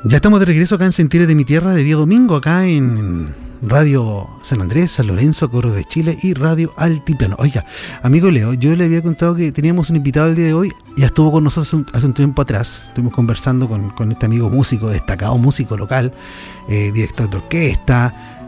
Ya estamos de regreso acá en Sentires de mi Tierra de día domingo, acá en Radio San Andrés, San Lorenzo, Correo de Chile y Radio Altiplano. Oiga, amigo Leo, yo le había contado que teníamos un invitado el día de hoy, ya estuvo con nosotros hace un tiempo atrás, estuvimos conversando con este amigo músico, destacado músico local, director de orquesta,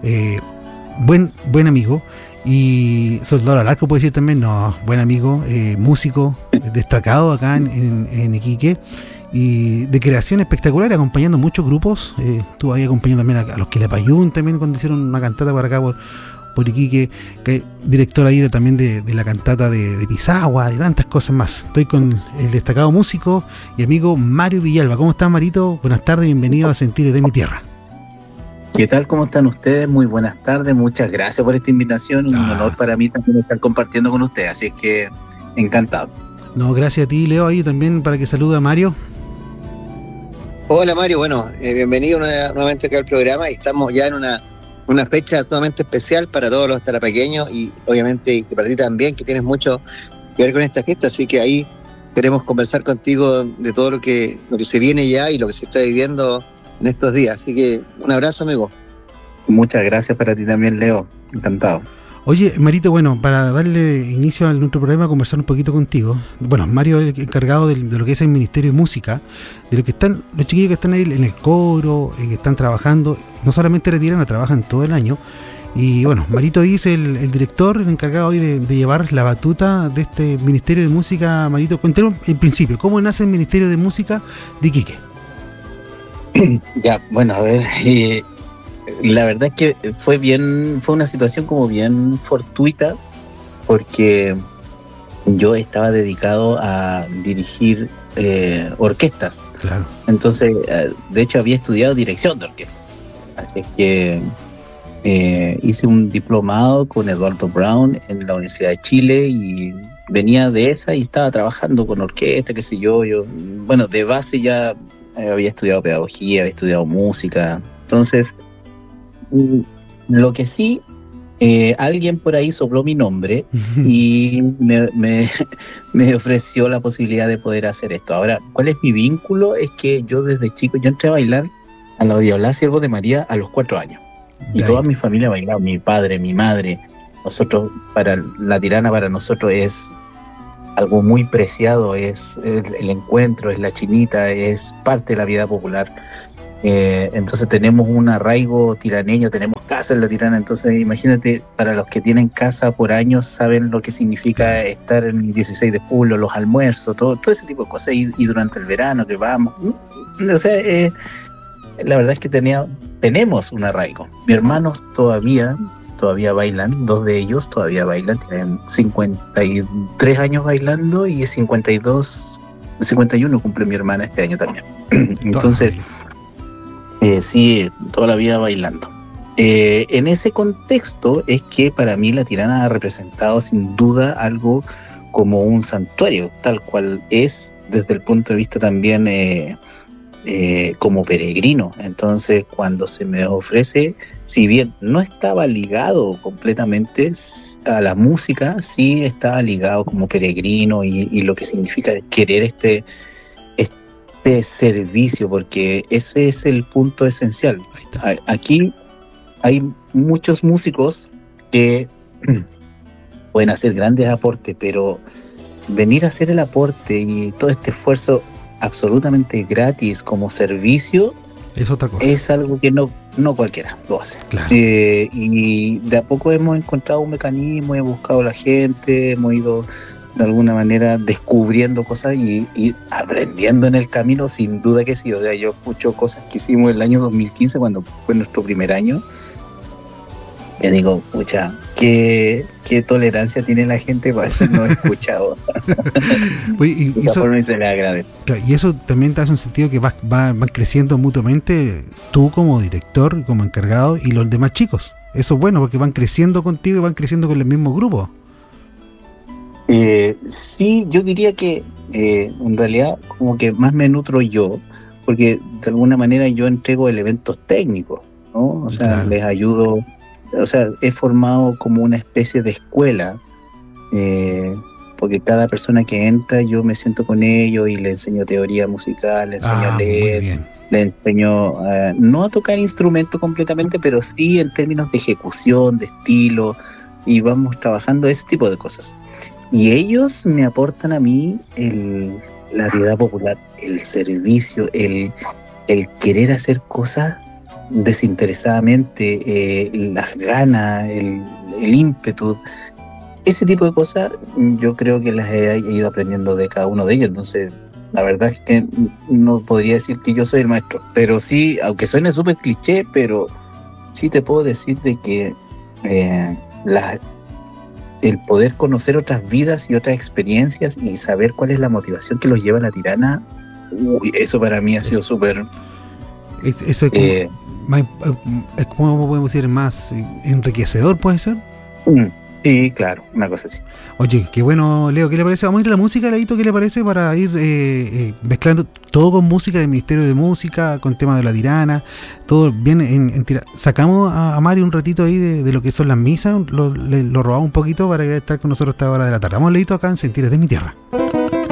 buen amigo, y soldador al arco puede decir también, no, buen amigo, músico, destacado acá en Iquique, y de creación espectacular, acompañando muchos grupos. Estuvo ahí acompañando también a los Quilapayún también cuando hicieron una cantata para acá por Iquique, director ahí también de la cantata de Pisagua y tantas cosas más. Estoy con el destacado músico y amigo Mario Villalba. ¿Cómo estás, Marito? Buenas tardes, bienvenido a Sentires de mi Tierra. ¿Qué tal? ¿Cómo están ustedes? Muy buenas tardes, muchas gracias por esta invitación, un honor para mí también estar compartiendo con ustedes, así es que encantado. No, gracias a ti, Leo, ahí también para que salude a Mario. Hola Mario, bueno, bienvenido nuevamente acá al programa, y estamos ya en una fecha sumamente especial para todos los tarapaqueños y obviamente y para ti también, que tienes mucho que ver con esta fiesta, así que ahí queremos conversar contigo de todo lo que se viene ya y lo que se está viviendo en estos días, así que un abrazo, amigo. Muchas gracias para ti también, Leo, encantado. Oye, Marito, bueno, para darle inicio a nuestro programa, conversar un poquito contigo. Bueno, Mario es el encargado de lo que es el Ministerio de Música, de lo que están los chiquillos que están ahí en el coro, que están trabajando, no solamente retiran, trabajan todo el año. Y bueno, Marito es el director, el encargado hoy de llevar la batuta de este Ministerio de Música. Marito, cuéntanos en principio, ¿cómo nace el Ministerio de Música de Iquique? Ya, bueno, a ver, la verdad es que fue una situación como bien fortuita, porque yo estaba dedicado a dirigir orquestas. Claro. Entonces, de hecho había estudiado dirección de orquesta, así es que hice un diplomado con Eduardo Brown en la Universidad de Chile y venía de esa y estaba trabajando con orquesta, qué sé yo, bueno, de base ya había estudiado pedagogía, había estudiado música, entonces lo que sí, alguien por ahí sopló mi nombre y me ofreció la posibilidad de poder hacer esto. Ahora, ¿cuál es mi vínculo? Es que yo desde chico, yo entré a bailar a la Viola Siervo de María a los 4 años. Y toda mi familia bailaba, mi padre, mi madre. Nosotros, para la tirana, para nosotros es algo muy preciado, es el encuentro, es la chinita, es parte de la vida popular. Entonces tenemos un arraigo tiraneño, tenemos casa en la Tirana, entonces imagínate, para los que tienen casa por años saben lo que significa estar en el 16 de julio, los almuerzos, todo ese tipo de cosas, y durante el verano que vamos, o sea, la verdad es que tenemos un arraigo. Mis hermanos todavía bailan, 2 de ellos todavía bailan, tienen 53 años bailando y 51 cumple mi hermana este año también. Entonces sí, toda la vida bailando. En ese contexto es que para mí la Tirana ha representado sin duda algo como un santuario, tal cual es desde el punto de vista también como peregrino. Entonces, cuando se me ofrece, si bien no estaba ligado completamente a la música, sí estaba ligado como peregrino y lo que significa querer este servicio, porque ese es el punto esencial. Aquí hay muchos músicos que pueden hacer grandes aportes, pero venir a hacer el aporte y todo este esfuerzo absolutamente gratis como servicio es otra cosa. Es algo que no cualquiera lo hace. Claro. Y de a poco hemos encontrado un mecanismo, hemos buscado a la gente, hemos ido de alguna manera descubriendo cosas y aprendiendo en el camino, sin duda que sí. O sea, yo escucho cosas que hicimos el año 2015 cuando fue nuestro primer año. Y digo, pucha, qué tolerancia tiene la gente para eso no he escuchado. Oye, y eso, se le agradece. Claro, y eso también te hace un sentido que van creciendo mutuamente, tú como director, como encargado, y los demás chicos. Eso es bueno, porque van creciendo contigo y van creciendo con el mismo grupo. Sí, yo diría que en realidad como que más me nutro yo, porque de alguna manera yo entrego elementos técnicos, ¿no? O sea, claro, les ayudo. O sea, he formado como una especie de escuela, porque cada persona que entra yo me siento con ellos y le enseño teoría musical, le enseño a leer, Le enseño no a tocar instrumento completamente, pero sí en términos de ejecución, de estilo, y vamos trabajando ese tipo de cosas. Y ellos me aportan a mí la piedad popular, el servicio, el querer hacer cosas desinteresadamente, las ganas, el ímpetu. Ese tipo de cosas yo creo que las he ido aprendiendo de cada uno de ellos. Entonces, la verdad es que no podría decir que yo soy el maestro, pero sí, aunque suene súper cliché, pero sí te puedo decir de que el poder conocer otras vidas y otras experiencias y saber cuál es la motivación que los lleva a la tirana, eso para mí ha sido súper... Eso es como podemos decir, más enriquecedor, ¿puede ser? Sí, claro, una cosa así. Oye, qué bueno, Leo, ¿qué le parece? Vamos a ir a la música, Leito, ¿qué le parece? Para ir mezclando todo con música del Ministerio de Música, con tema de la tirana, todo bien en tirana. Sacamos a Mario un ratito ahí de lo que son las misas, lo robamos un poquito para estar con nosotros a esta hora de la tarde. Vamos, Leito, acá en Sentires de mi Tierra.